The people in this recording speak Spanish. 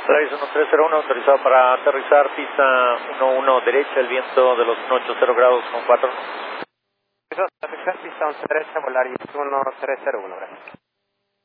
Flight 1301 autorizado para aterrizar, pista 11 derecha, el viento de los 180 grados con 4. Aterrizar, pista 11 derecha, Volaris 1301, gracias.